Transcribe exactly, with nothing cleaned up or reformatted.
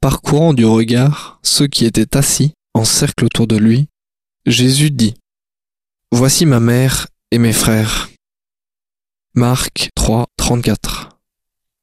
parcourant du regard ceux qui étaient assis en cercle autour de lui, Jésus dit : « Voici ma mère et mes frères. » Marc trois, trente-quatre.